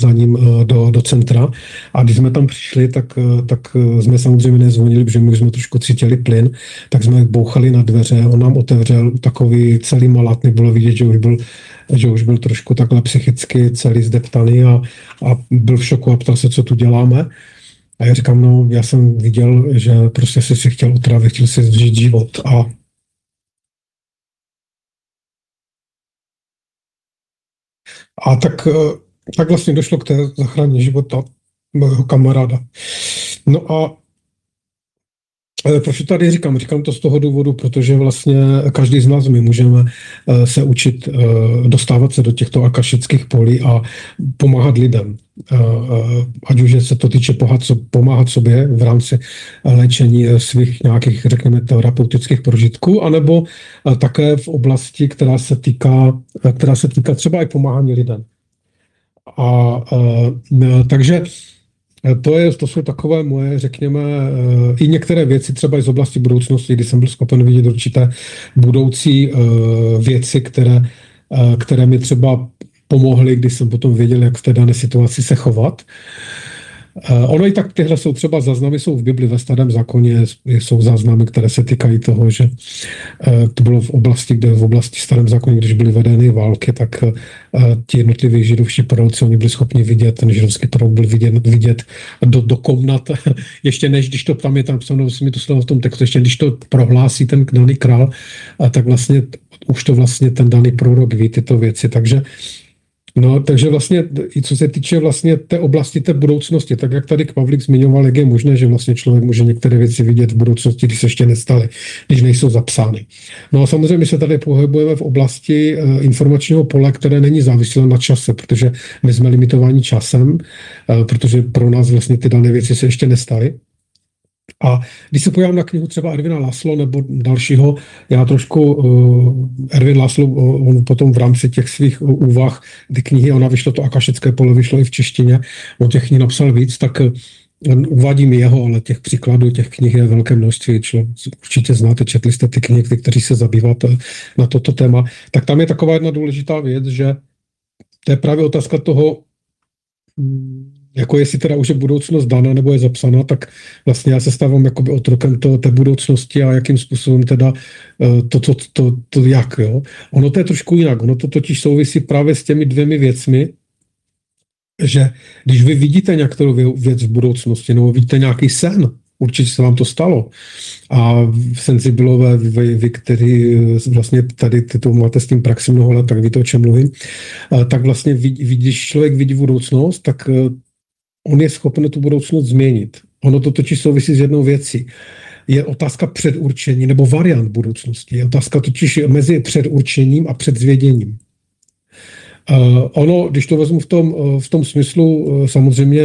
za ním do centra. A když jsme tam přišli, tak jsme samozřejmě nezvonili, protože my jsme trošku cítili plyn, tak jsme bouchali na dveře, on nám otevřel takový celý malátný, bylo vidět, že už byl trošku takhle psychicky celý zdeptaný a byl v šoku a ptal se, co tu děláme. A já říkám, no, já jsem viděl, že prostě si chtěl otravit, chtěl si zžít život a tak vlastně došlo k té zachráně života mého kamaráda. No a proč to tady říkám? Říkám to z toho důvodu, protože vlastně každý z nás, my můžeme se učit dostávat se do těchto akašických polí a pomáhat lidem. Ať už se to týče pomáhat sobě v rámci léčení svých nějakých, řekněme, terapeutických prožitků, anebo také v oblasti, která se týká třeba i pomáhání lidem. Takže to jsou takové moje, řekněme, i některé věci, třeba i z oblasti budoucnosti, kdy jsem byl schopen vidět určité budoucí věci, které mi třeba pomohly, když jsem potom věděl, jak v té dané situaci se chovat. Ono i tak tyhle jsou třeba záznamy, jsou v Bibli, ve Starém zákoně jsou záznamy, které se týkají toho, že to bylo v oblasti Starém zákoně, když byly vedeny války, tak ti jednotliví židovští proroci, oni byli schopni vidět, ten židovský prorok byl vidět do komnat, ještě než, když to tam je tam psáno, mi to slovo v tom textu, ještě když to prohlásí ten daný král, tak vlastně už to vlastně ten daný prorok ví tyto věci, takže vlastně, i co se týče vlastně té oblasti té budoucnosti, tak jak tady Pavlík zmiňoval, jak je možné, že vlastně člověk může některé věci vidět v budoucnosti, když se ještě nestaly, když nejsou zapsány. No a samozřejmě se tady pohybujeme v oblasti informačního pole, které není závislé na čase, protože my jsme limitováni časem, protože pro nás vlastně ty dané věci se ještě nestaly. A když se podívám na knihu třeba Ervina Laszlo nebo dalšího, já trošku, Ervin Laszlo, on potom v rámci těch svých úvah, ty knihy, ona vyšlo to Akašické pole, vyšlo i v češtině, on těch knih napsal víc, tak uvádím jeho, ale těch příkladů, těch knih je velké množství, určitě znáte, četli jste ty knihy, kteří se zabýváte na toto téma, tak tam je taková jedna důležitá věc, že to je právě otázka toho, jako jestli teda už je budoucnost dána nebo je zapsaná, tak vlastně já se stávám jakoby otrokem té budoucnosti a jakým způsobem teda to jak, jo. Ono to je trošku jinak, ono to totiž souvisí právě s těmi dvěmi věcmi, že když vy vidíte nějakou věc v budoucnosti nebo vidíte nějaký sen, určitě se vám to stalo. A senzibilové, vy, kteří vlastně tady to máte s tím praxi mnoho let, tak víte, o čem mluvím, tak vlastně když člověk vidí budoucnost, tak on je schopen tu budoucnost změnit. Ono to totiž souvisí s jednou věcí. Je otázka předurčení nebo variant budoucnosti. Je otázka totiž mezi předurčením a předzvěděním. Ono, když to vezmu v tom smyslu samozřejmě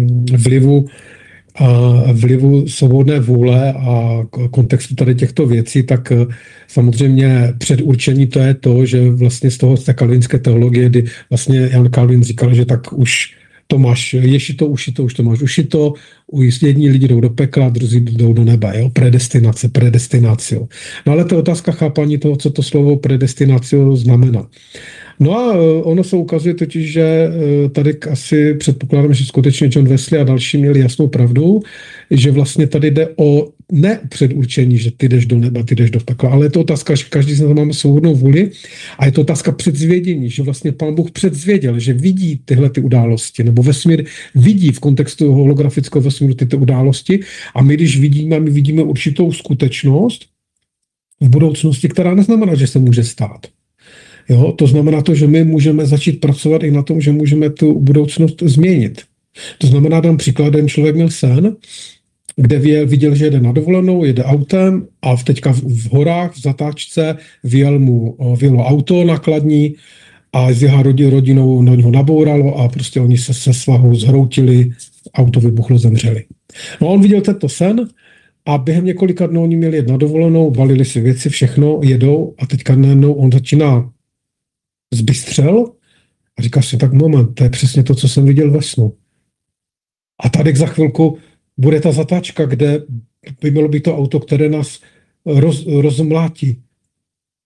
vlivu svobodné vůle a kontextu tady těchto věcí, tak samozřejmě předurčení to je to, že vlastně z té kalvinské teologie, kdy vlastně Jan Kalvin říkal, že tak už to máš ješito, ušito, už to máš ušito, jedni lidi jdou do pekla, druzí jdou do nebe, jo? Predestinacio. No ale to je otázka chápání toho, co to slovo predestinacio znamená. No a ono se ukazuje totiž, že tady asi předpokládám, že skutečně John Wesley a další měli jasnou pravdu, že vlastně tady jde o ne předurčení, že ty jdeš do neba, ty jdeš do pekla, ale je to otázka, že každý z nás máme svobodnou vůli a je to otázka předzvědění, že vlastně Pán Bůh předzvěděl, že vidí tyhle ty události, nebo vesmír vidí v kontextu holografického vesmíru tyto události a my, když vidíme, my vidíme určitou skutečnost v budoucnosti, která neznamená, že se může stát. Jo, to znamená to, že my můžeme začít pracovat i na tom, že můžeme tu budoucnost změnit. To znamená, dám příklad, jeden člověk měl sen, kde viděl, že jede na dovolenou, jede autem a teďka v horách, v zatáčce vyjelo auto nakladní a s jeho rodinou na něho nabouralo a prostě oni se svahou zhroutili, auto vybuchlo, zemřeli. No a on viděl tento sen a během několika dnů oni měli jet na dovolenou, balili si věci, všechno, jedou a teďka najednou on začíná zbystřel a říká si, tak moment, to je přesně to, co jsem viděl ve snu. A tady za chvilku bude ta zatáčka, kde by mělo být to auto, které nás rozmlátí.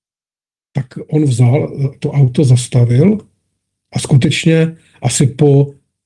Tak on vzal, to auto zastavil a skutečně asi po